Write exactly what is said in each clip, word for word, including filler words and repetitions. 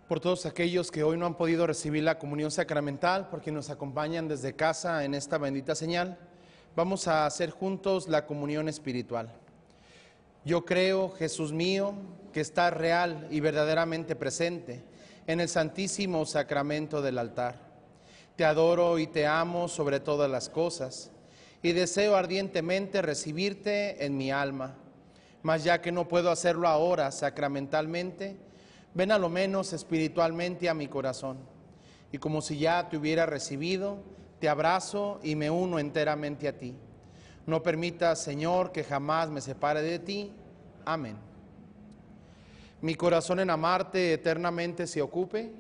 por todos aquellos que hoy no han podido recibir la comunión sacramental, porque nos acompañan desde casa en esta bendita señal, vamos a hacer juntos la comunión espiritual. Yo creo, Jesús mío, que estás real y verdaderamente presente en el santísimo sacramento del altar. Te adoro y te amo sobre todas las cosas, y deseo ardientemente recibirte en mi alma. Mas ya que no puedo hacerlo ahora sacramentalmente, ven a lo menos espiritualmente a mi corazón. Y como si ya te hubiera recibido, te abrazo y me uno enteramente a ti. No permitas, Señor, que jamás me separe de ti. Amén. Mi corazón en amarte eternamente se ocupe.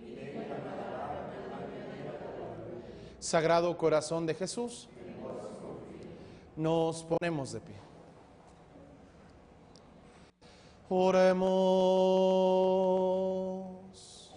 Sagrado Corazón de Jesús, nos ponemos de pie. Oremos.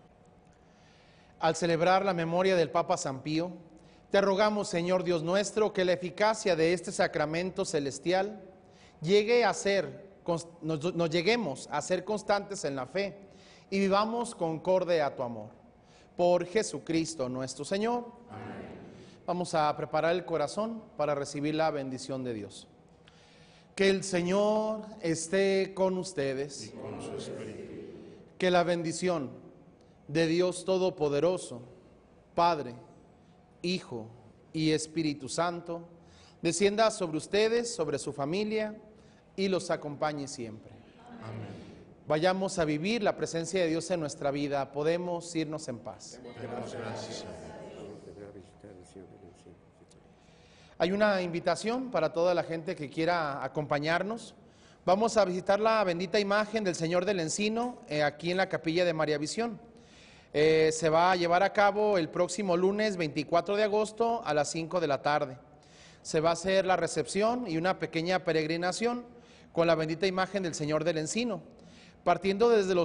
Al celebrar la memoria del Papa San Pío, te rogamos, Señor Dios nuestro, que la eficacia de este sacramento celestial llegue a ser, nos, nos lleguemos a ser constantes en la fe y vivamos concorde a tu amor. Por Jesucristo nuestro Señor. Amén. Vamos a preparar el corazón para recibir la bendición de Dios. Que el Señor esté con ustedes. Y con su espíritu. Que la bendición de Dios Todopoderoso, Padre, Hijo y Espíritu Santo, descienda sobre ustedes, sobre su familia y los acompañe siempre. Amén. Vayamos a vivir la presencia de Dios en nuestra vida. Podemos irnos en paz. Demos gracias, Señor. Hay una invitación para toda la gente que quiera acompañarnos. Vamos a visitar la bendita imagen del Señor del Encino eh, aquí en la capilla de María Visión. Eh, se va a llevar a cabo el próximo lunes veinticuatro de agosto a las cinco de la tarde. Se va a hacer la recepción y una pequeña peregrinación con la bendita imagen del Señor del Encino, partiendo desde los